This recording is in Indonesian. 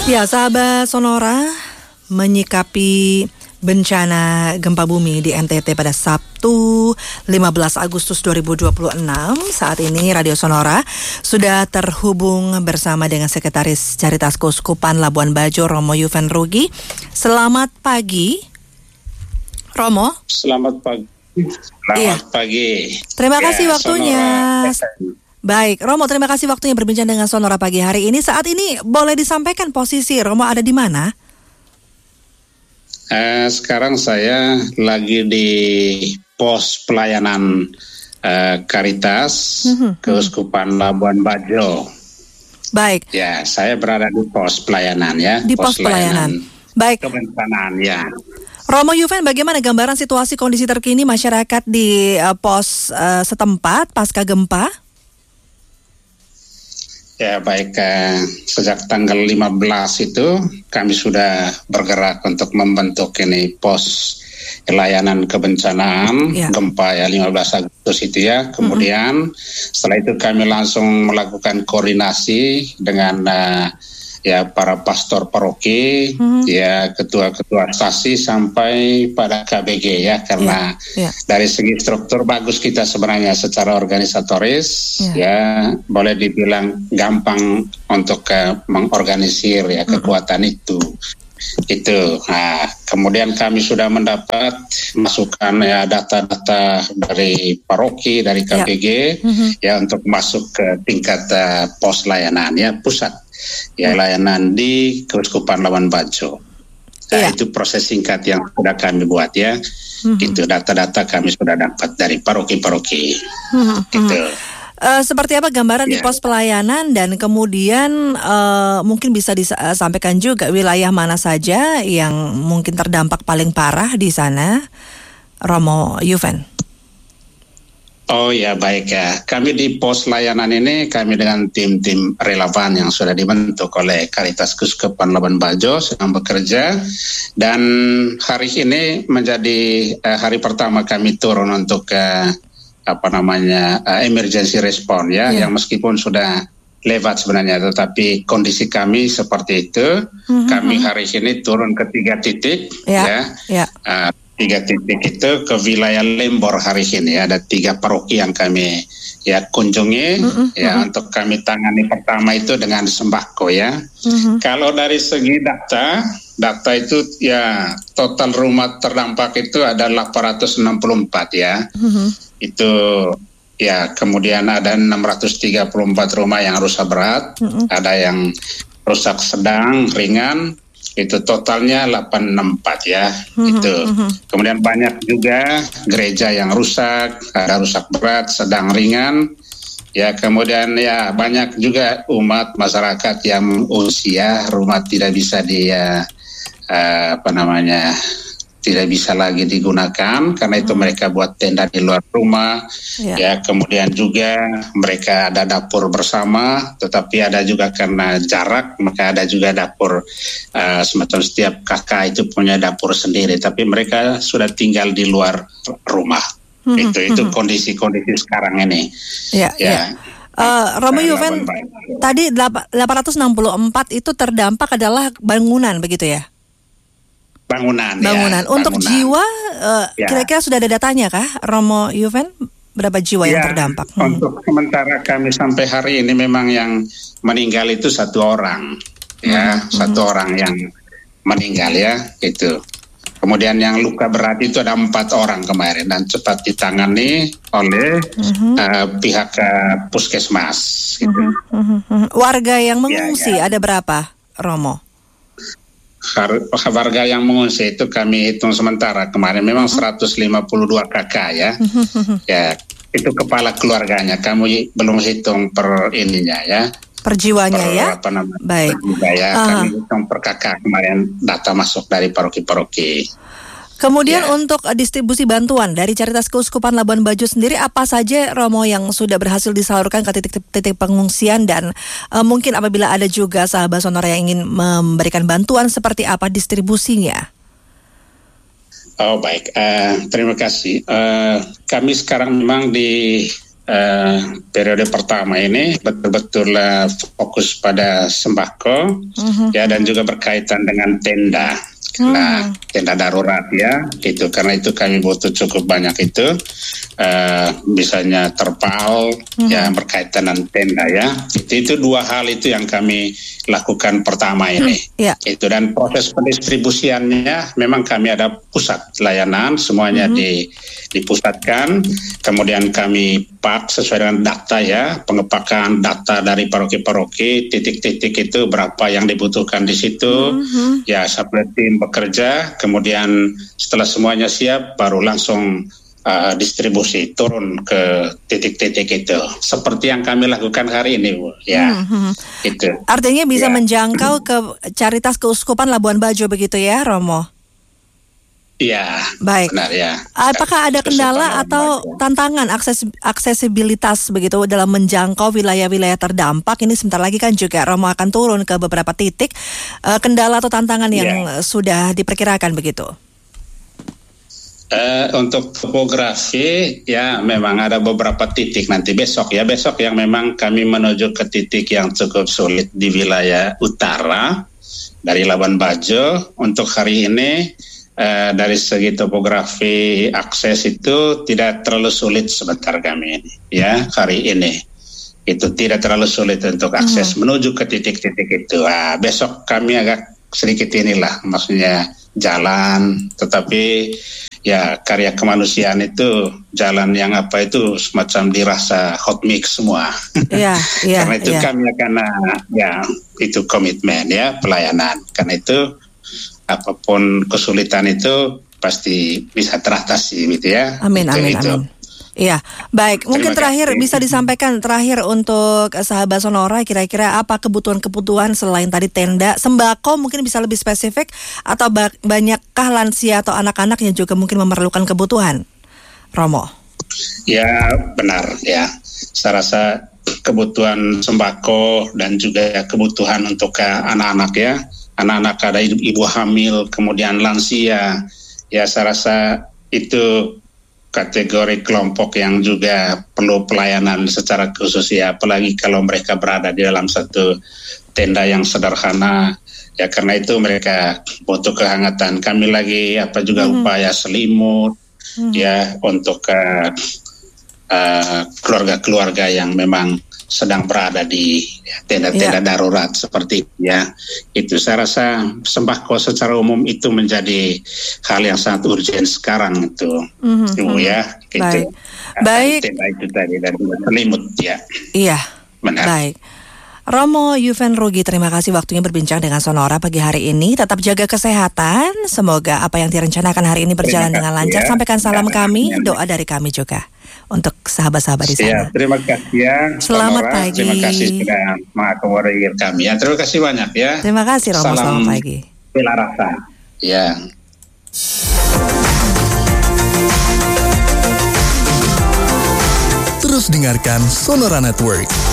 Ya, sahabat Sonora, menyikapi bencana gempa bumi di NTT pada Sabtu 15 Agustus 2026, saat ini Radio Sonora sudah terhubung bersama dengan Sekretaris Caritas Keuskupan Labuan Bajo, Romo Yuven Rugi. Selamat pagi, Romo. Selamat pagi. Selamat pagi. Terima kasih waktunya. Baik, Romo, terima kasih waktunya berbincang dengan Sonora pagi hari ini. Saat ini boleh disampaikan posisi Romo ada di mana? Sekarang saya lagi di pos pelayanan Caritas Keuskupan Labuan Bajo. Baik. Ya, saya berada di pos pelayanan ya. Di pos pelayanan. Baik. Kebencanaan ya. Romo Yuven, bagaimana gambaran situasi kondisi terkini masyarakat di pos setempat pasca gempa? Ya baik, sejak tanggal 15 itu kami sudah bergerak untuk membentuk ini pos layanan kebencanaan gempa ya 15 Agustus itu ya. Kemudian setelah itu kami langsung melakukan koordinasi dengan ya para pastor paroki, ya ketua-ketua stasi sampai pada KBG ya, karena dari segi struktur bagus kita sebenarnya secara organisatoris ya, boleh dibilang gampang untuk mengorganisir ya kekuatan itu. Nah, kemudian kami sudah mendapat masukan ya data-data dari paroki, dari KBG ya untuk masuk ke tingkat pos layanan ya pusat ya layanan di Keuskupan Labuan Bajo. Itu proses singkat yang sudah kami buat ya. Itu data-data kami sudah dapat dari paroki-paroki. Gitu. Seperti apa gambaran di pos pelayanan dan kemudian mungkin bisa disampaikan juga wilayah mana saja yang mungkin terdampak paling parah di sana, Romo Yuven? Oh ya baik ya, kami di pos layanan ini kami dengan tim-tim relevan yang sudah dibentuk oleh Caritas Keuskupan Labuan Bajo sedang bekerja, dan hari ini menjadi hari pertama kami turun untuk emergency response ya, yang meskipun sudah lewat sebenarnya, tetapi kondisi kami seperti itu. Kami hari ini turun ke 3 titik 3 titik itu ke wilayah Lembor hari ini. Ada 3 paroki yang kami ya kunjungi ya untuk kami tangani. Pertama itu dengan sembako ya. Kalau dari segi data itu ya total rumah terdampak itu ada 864 ya. Itu ya, kemudian ada 634 rumah yang rusak berat, ada yang rusak sedang, ringan. Itu totalnya 864 ya. Itu. Kemudian banyak juga gereja yang rusak, ada rusak berat, sedang, ringan. Ya, kemudian ya banyak juga umat masyarakat yang usia rumah tidak bisa tidak bisa lagi digunakan, karena itu mereka buat tenda di luar rumah. Ya, kemudian juga mereka ada dapur bersama, tetapi ada juga karena jarak, maka ada juga dapur semacam setiap kakak itu punya dapur sendiri, tapi mereka sudah tinggal di luar rumah. Itu kondisi-kondisi sekarang ini. Romo Yuven, tadi 864 itu terdampak adalah bangunan, begitu ya? Bangunan. Untuk bangunan. Jiwa, kira-kira sudah ada datanya kah, Romo Yuven? Berapa jiwa yang terdampak? Untuk sementara kami sampai hari ini memang yang meninggal itu 1 orang, ya, 1 orang yang meninggal ya, itu. Kemudian yang luka berat itu ada 4 orang kemarin dan cepat ditangani oleh pihak puskesmas. Gitu. Warga yang mengungsi ada berapa, Romo? Warga yang mengungsi itu kami hitung sementara kemarin memang 152 kakak ya. Ya, itu kepala keluarganya. Kami belum hitung per ininya ya. Per jiwanya ya. Baik. Kami hitung per kakak kemarin, data masuk dari paroki-paroki. Kemudian untuk distribusi bantuan dari Caritas Keuskupan Labuan Bajo sendiri, apa saja, Romo, yang sudah berhasil disalurkan ke titik-titik pengungsian, dan mungkin apabila ada juga sahabat Sonora yang ingin memberikan bantuan, seperti apa distribusinya? Oh baik, terima kasih. Kami sekarang memang di periode pertama ini betul-betul fokus pada sembako, ya, dan juga berkaitan dengan tenda. Nah, tenda darurat ya, itu karena itu kami butuh cukup banyak itu, misalnya terpal, ya, berkaitan dengan tenda ya. Itu dua hal itu yang kami lakukan pertama ini. Itu, dan proses pendistribusiannya memang kami ada pusat layanan, semuanya dipusatkan, kemudian kami pak sesuai dengan data ya, pengepakan data dari paroki-paroki, titik-titik itu berapa yang dibutuhkan di situ, ya, supply team bekerja, kemudian setelah semuanya siap baru langsung distribusi turun ke titik-titik itu seperti yang kami lakukan hari ini, Bu, ya. Itu artinya bisa menjangkau ke Caritas Keuskupan Labuan Bajo begitu ya, Romo? Iya, baik. Benar ya. Apakah ada kendala atau tantangan aksesibilitas begitu dalam menjangkau wilayah-wilayah terdampak? Ini sebentar lagi kan juga Romo akan turun ke beberapa titik. Kendala atau tantangan yang sudah diperkirakan begitu? Untuk topografi ya memang ada beberapa titik nanti besok yang memang kami menuju ke titik yang cukup sulit di wilayah utara dari Labuan Bajo. Untuk hari ini dari segi topografi akses itu tidak terlalu sulit sebentar kami ini ya, hari ini itu tidak terlalu sulit untuk akses menuju ke titik-titik itu. Besok kami agak sedikit inilah maksudnya jalan, tetapi ya karya kemanusiaan itu jalan yang apa itu semacam dirasa hot mix semua. Karena itu kami akan ya itu komitmen ya pelayanan. Karena itu apapun kesulitan itu pasti bisa teratasi gitu ya. Amin. Iya, baik. Mungkin terakhir bisa disampaikan terakhir untuk sahabat Sonora kira-kira apa kebutuhan selain tadi tenda, sembako mungkin bisa lebih spesifik atau banyakkah lansia atau anak-anak yang juga mungkin memerlukan kebutuhan, Romo? Ya benar ya. Saya rasa kebutuhan sembako dan juga kebutuhan untuk anak-anak ya. Anak-anak ada ibu hamil, kemudian lansia. Ya saya rasa itu kategori kelompok yang juga perlu pelayanan secara khusus ya, apalagi kalau mereka berada di dalam satu tenda yang sederhana ya, karena itu mereka butuh kehangatan. Kami lagi juga upaya selimut ya untuk keluarga-keluarga yang memang sedang berada di tenda-tenda darurat seperti itu ya. Itu saya rasa sembako secara umum itu menjadi hal yang sangat urgent sekarang itu, Ibu ya. Gitu. Baik. Tenda itu tadi dan selimut ya. Iya. Benar. Baik. Romo Yuven Rugi, terima kasih waktunya berbincang dengan Sonora pagi hari ini. Tetap jaga kesehatan. Semoga apa yang direncanakan hari ini berjalan dengan lancar. Sampaikan salam kami, doa dari kami juga untuk sahabat-sahabat di sana. Ya, terima kasih ya. Selamat Sonora, pagi. Terima kasih sudah mengakomodir kami ya. Terima kasih banyak ya. Terima kasih Romo, selamat pagi. Bela rasa. Ya. Terus dengarkan Sonora Network.